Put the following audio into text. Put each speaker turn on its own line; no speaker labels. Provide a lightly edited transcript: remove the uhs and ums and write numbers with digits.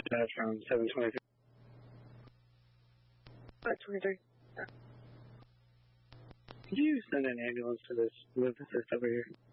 dispatch from 723.
523.
Could you send an ambulance to this move assist over here?